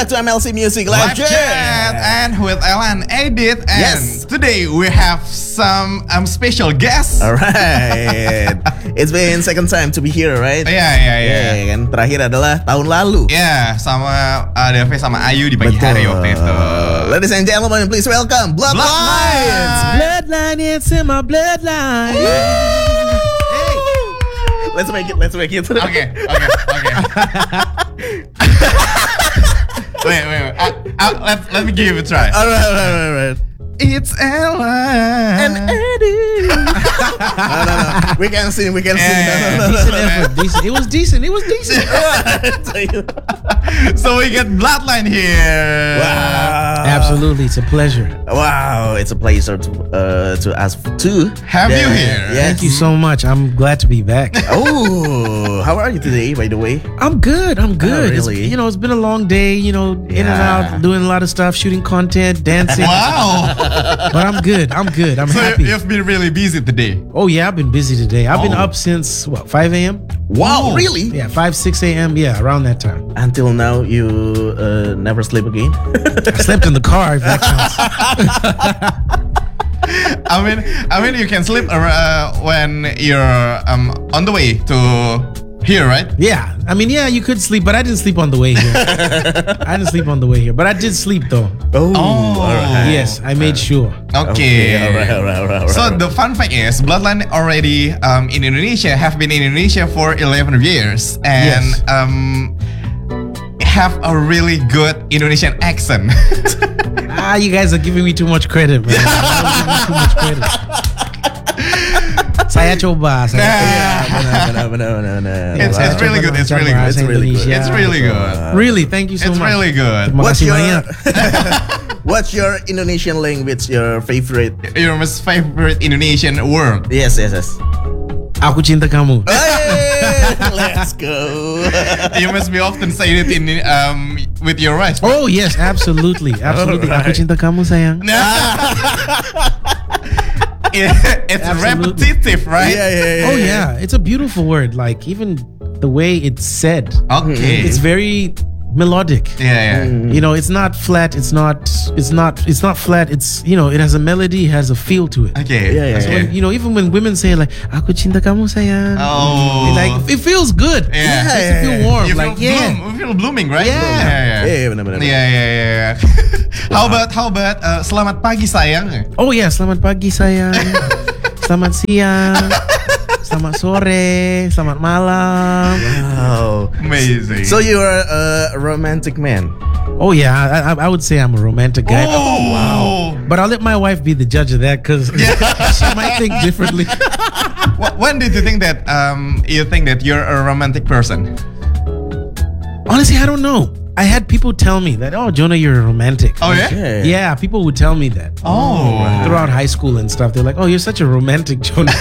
back to MLC Music Live Live Chat Chat. and with Alan Edit, and Yes. today we have some special guests. Alright. It's been second time to be here, right? Yeah. Kan terakhir adalah tahun lalu. Ya, sama Dave sama Ayu di pagi hari waktu itu. Ladies and gentlemen, please welcome Bloodlines. Bloodline, it's in my bloodline. Let's make it. Oke. Wait. Let me give it a try. Alright. It's Ella And Eddie. No. We can sing. No. Decent effort. Decent. It was decent. So we get Bloodline here. Wow. Absolutely. It's a pleasure. Wow, it's a pleasure to us to Have you here? Yes. Thank you so much. I'm glad to be back. Oh, how are you today, by the way? I'm good. really? It's been a long day, in and Yeah. out, doing a lot of stuff, shooting content, dancing. Wow. But I'm good. I'm So happy. you've been really busy today. Oh, yeah. I've been busy today. I've been Oh. up since, 5 a.m.? Wow, really? Yeah, 5, 6 a.m. Yeah, around that time. Until now, you never sleep again? I slept in the car, if that counts. I mean, you can sleep when you're on the way to here, right? Yeah. You could sleep, but I didn't sleep on the way here. But I did sleep, though. Oh, Oh. alright. Yes, I made sure. Okay. Alright. So the fun fact is, Bloodline already in Indonesia have been in Indonesia for 11 years and Yes. have a really good Indonesian accent. You guys are giving me too much credit, man. You're giving me too much credit. Saya coba. Benar. It's really good. It's really good. It's really good. It's really good. Really, thank you so It's much. really good. Terima kasih banyak. What's your Indonesian language? Your favorite? Your most favorite Indonesian word? Yes. Aku cinta kamu. Hey, let's go. You must be often say it in with your wife. Oh yes, absolutely. Alright. Aku cinta kamu sayang. It's Absolutely. repetitive, right? Yeah. Oh yeah, it's a beautiful word. Like even the way it's said, Okay. it's very melodic. yeah. It's not flat. It's not flat. It's it has a melody, it has a feel to it. Okay. Yeah. So Okay. when, even when women say like "Aku cinta kamu sayang," Oh. it feels good. Yeah. It makes you feel warm. You like feel blooming, right? Yeah. Yeah. Benar. Yeah. How about selamat pagi sayang? Oh ya, selamat pagi sayang. Selamat siang. Selamat sore. Selamat malam. Wow. Amazing. So you are a romantic man. Oh yeah, I would say I'm a romantic guy. Oh wow. But I'll let my wife be the judge of that because she might think differently. When did you think that you're a romantic person? Honestly, I don't know. I had people tell me that, oh, Jonah, you're a romantic. Oh yeah. Okay. Yeah, people would tell me that. Oh. Throughout high school and stuff, they're like, oh, you're such a romantic, Jonah.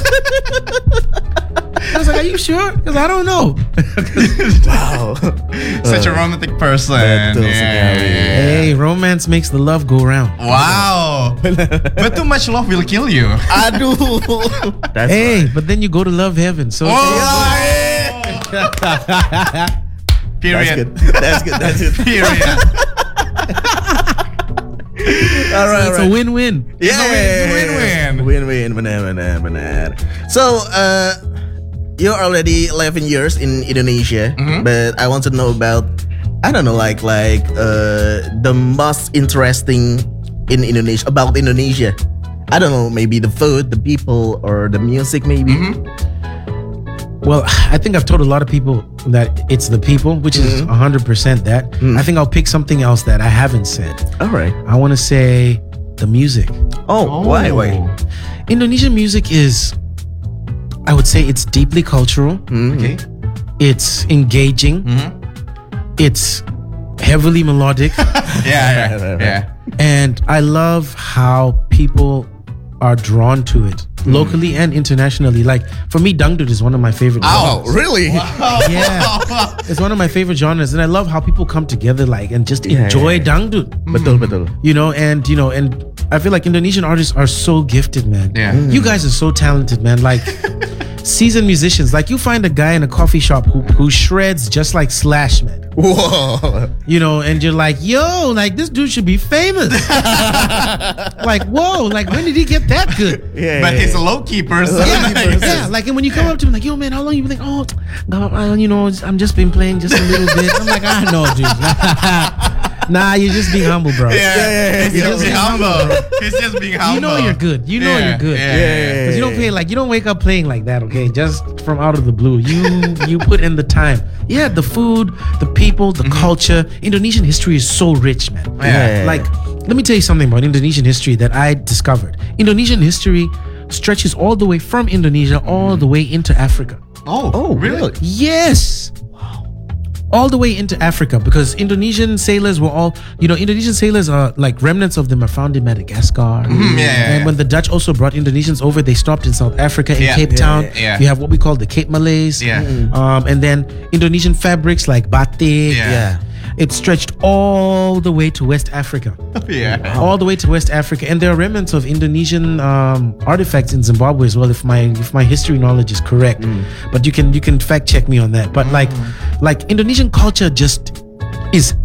I was like, are you sure? Because I don't know. Wow. Such a romantic person. Betul sekali. Hey, romance makes the love go round. Wow. But too much love will kill you. Aduh. That's Hey, but then you go to love heaven. So Period. That's good. Period. All right. it's a win-win. Yeah, Win-win. Benar. So, you're already 11 years in Indonesia, but I want to know about, I don't know, like the most interesting in Indonesia about Indonesia. I don't know, maybe the food, the people, or the music, maybe. Well, I think I've told a lot of people that it's the people, which is 100% that. I think I'll pick something else that I haven't said. All right. I want to say the music. Oh, why? Indonesian music is, I would say it's deeply cultural. Okay. It's engaging. It's heavily melodic. Yeah. And I love how people are drawn to it locally and internationally. Like for me, dangdut is one of my favorite Oh, genres. really? Yeah, it's one of my favorite genres, and I love how people come together and just enjoy dangdut. Betul. And I feel like Indonesian artists are so gifted, man. Yeah. You guys are so talented, man. Like seasoned musicians. Like you find a guy in a coffee shop who shreds just like Slash, man. Whoa. You know, and you're like, yo, like this dude should be famous. Like, whoa, like when did he get that good? Yeah. But he's a low-key person. Yeah. Like, and when you come up to him, like, yo, man, how long you been? Like, oh, God, you know, I'm just been playing just a little bit. I'm like, I know, dude. Nah, you're just being humble, bro. Yeah. He's You're just being humble. He's just being humble. You know you're good. You know you're good. Yeah. Because you don't play like you don't wake up playing like that, okay? Just from out of the blue. You put in the time. Yeah, the food, the people, the culture. Indonesian history is so rich, man. Yeah. Like, let me tell you something about Indonesian history that I discovered. Indonesian history stretches all the way from Indonesia all the way into Africa. Oh, really? Yes. All the way into Africa, because Indonesian sailors were all, Indonesian sailors are like remnants of them are found in Madagascar. And when the Dutch also brought Indonesians over, they stopped in South Africa, in Cape Town. Yeah. You have what we call the Cape Malays. Yeah. And then Indonesian fabrics like batik. Yeah. It stretched all the way to West Africa. Yeah. All the way to West Africa, and there are remnants of Indonesian artifacts in Zimbabwe as well, if my history knowledge is correct. But you can fact check me on that. But like Indonesian culture just is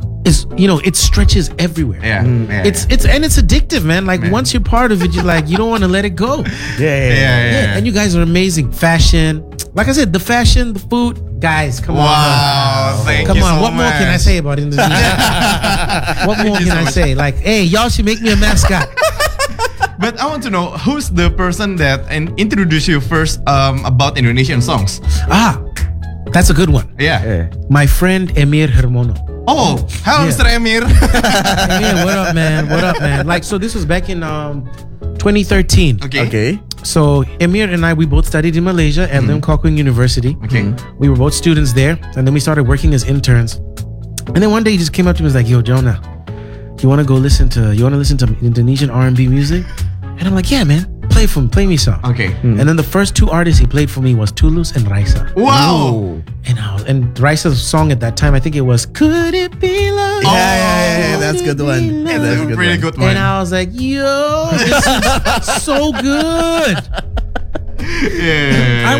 it stretches everywhere. Yeah. It's addictive, man. Like once you're part of it, you're like you don't want to let it go. Yeah. And you guys are amazing. Fashion, like I said, the fashion, the food, guys. Come on. Wow. Thank Come you on, so what more can I much. say about Indonesia? What more you can so I much. say? Like, hey, y'all should make me a mascot. But I want to know who's the person that introduced you first about Indonesian songs. That's a good one. Yeah. My friend Emir Hermono. Oh, hello, Yeah. Mr. Emir. Emir, what up, man? What up, man? Like, so this was back in 2013. Okay. So Emir and we both studied in Malaysia at Lim Kok Keng University. Okay. We were both students there, and then we started working as interns. And then one day he just came up to me and was like, "Yo, Jonah, you want to listen to Indonesian R&B music?" And I'm like, "Yeah, man. Play me some." Okay. And then the first two artists he played for me was Tulus and Raisa. Wow. And Raisa's song at that time, I think it was "Could It Be Love?" Yeah, that's a good one. It's That's a good pretty one. good one. And I was like, "Yo, this is so good." Yeah.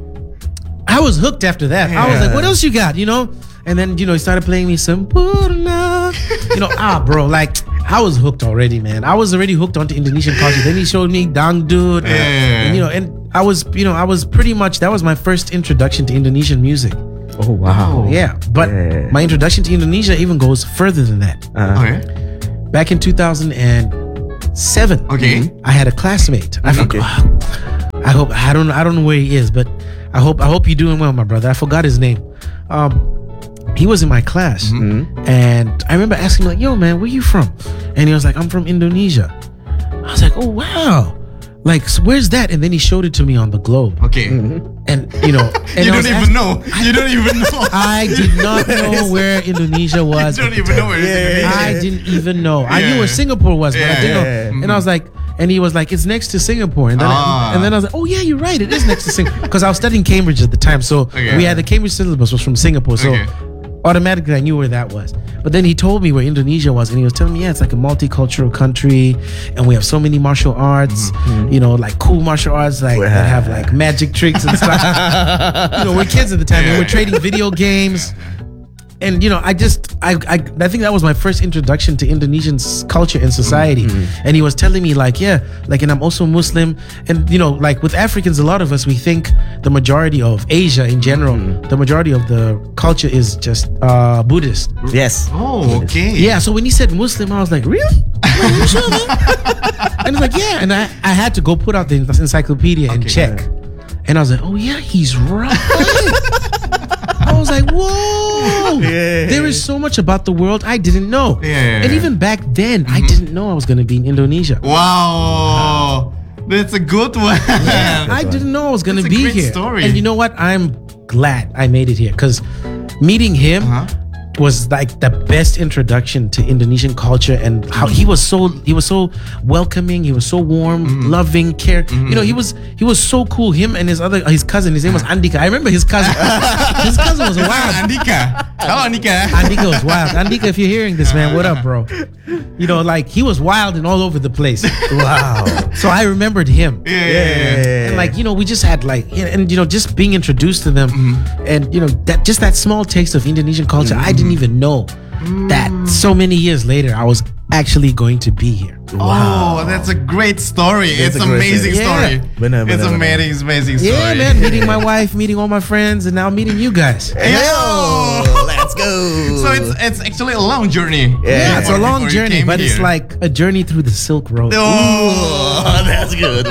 I was hooked after that. I was like, "What else you got?" And then he started playing me some Purna. Bro, like I was hooked already, man. I was already hooked onto Indonesian culture. Then he showed me Dangdut. And I was pretty much, that was my first introduction to Indonesian music. Oh wow. Yeah, but Yeah. my introduction to Indonesia even goes further than that. Okay. Back in 2007, Okay. I had a classmate. I don't know where he is, but I hope you're doing well, my brother. I forgot his name. He was in my class, and I remember asking him like, "Yo, man, where you from?" And he was like, "I'm from Indonesia." I was like, "Oh wow, like so where's that?" And then he showed it to me on the globe, Okay. and and You I don't was even know. You don't even know. I did not know where Indonesia was. You don't even know where it's Indonesia. I didn't even know. I knew Yeah. where Singapore was, but I didn't know. Yeah. And I was like, and he was like, "It's next to Singapore." And then, and then I was like, "Oh yeah, you're right. It is next to Singapore." Because I was studying Cambridge at the time, so Okay. we had the Cambridge syllabus was from Singapore, so Okay. automatically I knew where that was. But then he told me where Indonesia was, and he was telling me, "Yeah, it's like a multicultural country, and we have so many martial arts, like cool martial arts, like that have like magic tricks and stuff." We're kids at the time, and we're trading video games. And I think that was my first introduction to Indonesian culture and society. And he was telling me like, and I'm also Muslim. And like with Africans, a lot of us, we think the majority of Asia in general, the majority of the culture is just Buddhist. Yes. Oh, okay. Yeah, so when he said Muslim, I was like, really? Are you sure, man? And he's like, yeah. And I had to go put out the encyclopedia and check. And I was like, oh yeah, he's right. I was like, whoa, there is so much about the world I didn't know. And even back then, I didn't know I was going to be in Indonesia. Wow. That's a good one. I didn't know I was going to That's a be great here. story. And you know what? I'm glad I made it here because meeting him was like the best introduction to Indonesian culture, and how he was so welcoming, he was so warm, loving, care. You know, he was so cool. Him and his cousin, his name was Andika. I remember his cousin. His cousin was wild. Andika. Hello, Andika. Andika was wild. Andika, if you're hearing this, man, what up, bro? You know, like he was wild and all over the place. Wow. So I remembered him. Yeah. And like, you know, we just had like, and you know, just being introduced to them, and you know, that small taste of Indonesian culture, I didn't even know that so many years later I was actually going to be here. Wow. Oh, that's a great story. That's it's a great amazing story. story. Benar, It's benar, amazing story. Yeah, man, meeting my wife, meeting all my friends, and now meeting you guys. Yo, let's go. So it's actually a long journey. Yeah, it's a long before you journey, came but it's here. like a journey through the Silk Road. Oh, that's good.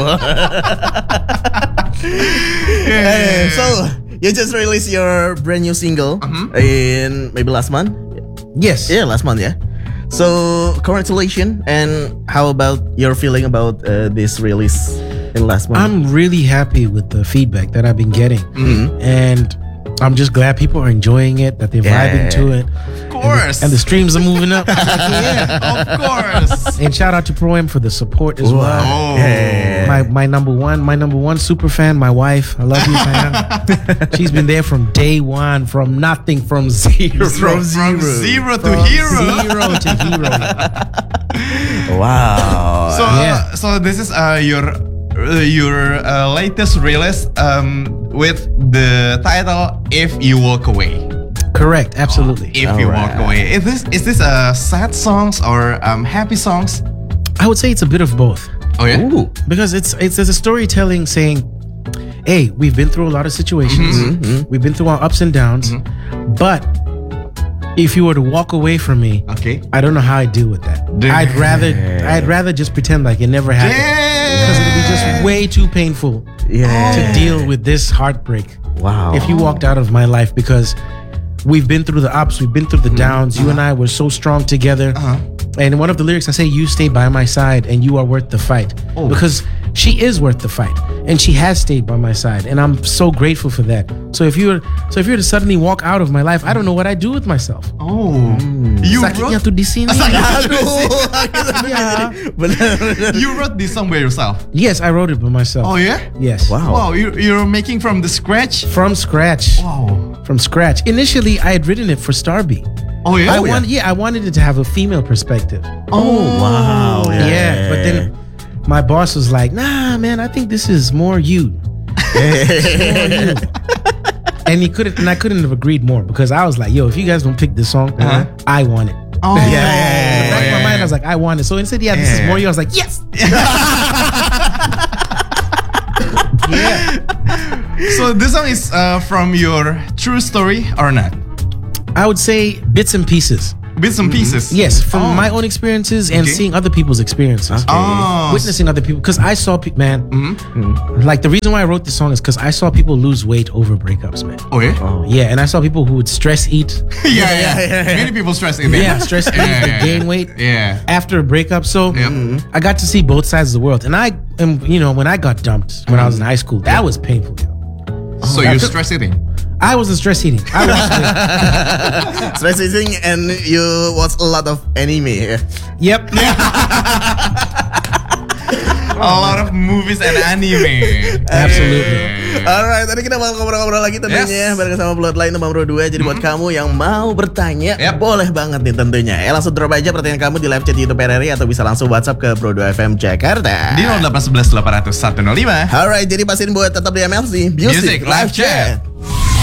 So you just released your brand new single in maybe last month. Yes. Yeah, last month. Yeah. So congratulations. And how about your feeling about this release in last month? I'm really happy with the feedback that I've been getting, and I'm just glad people are enjoying it, that they're vibing to it. Of course. And the streams are moving up. Like, yeah. Of course. And shout out to Pro M for the support as well. Oh. Yeah. My number one super fan, my wife. I love you, man. She's been there from day one, from nothing, from zero. From zero to From hero. Zero to hero. Wow. So, Yeah. so this is your latest release with the title "If You Walk Away." Correct, absolutely. If you walk away, is this sad songs or happy songs? I would say it's a bit of both. Oh yeah. Ooh. Because it's a storytelling saying, hey, we've been through a lot of situations. We've been through our ups and downs. But if you were to walk away from me, Okay. I don't know how I'd deal with that. I'd rather just pretend like it never happened. Because it would be just way too painful Yeah. to deal with this heartbreak. Wow. If you walked out of my life, because we've been through the ups, we've been through the downs. You and I were so strong together. And in one of the lyrics, I say, "You stay by my side, and you are worth the fight." Because she is worth the fight, and she has stayed by my side, and I'm so grateful for that. So if you were to suddenly walk out of my life, I don't know what I'd do with myself. Oh, you Sakitnya tuh di sini. Yeah. You wrote this song by yourself. Yes, I wrote it by myself. Oh yeah. Yes. Wow. Wow, you're making from the scratch. From scratch. Wow. From scratch. Initially, I had written it for Starby. Oh yeah. I wanted it to have a female perspective. Oh wow. Yeah, but then my boss was like, "Nah, man, I think this is more you." And I couldn't have agreed more, because I was like, "Yo, if you guys don't pick this song, I want it." Oh In the back of my mind, I was like, "I want it." So instead, this is more you. I was like, "Yes." So this song is from your true story or not? I would say bits and pieces. Bits and pieces. Yes, from my own experiences and Okay. seeing other people's experiences. Oh. Witnessing other people, because I saw like the reason why I wrote this song is because I saw people lose weight over breakups, man. Oh yeah. Yeah, and I saw people who would stress eat. Yeah. Many people stress it. Yeah, stress eat, they gain weight Yeah. after a breakup. So Yep. I got to see both sides of the world. And when I got dumped when I was in high school, that was painful. So you're stress eating. I wasn't stress eating. I was Stress eating, and you watch a lot of anime. Yep. A lot of movies and anime. Absolutely. Alright, tadi kita mau ngobrol-ngobrol lagi tentunya bareng sama Bloodline nomor 2. Jadi buat kamu yang mau bertanya, boleh banget nih tentunya. Langsung drop aja pertanyaan kamu di live chat YouTube RRI atau bisa langsung WhatsApp ke Pro2 FM Jakarta. Di 0811 800 105. Alright, jadi pastiin buat tetap di MLC Music Live Chat.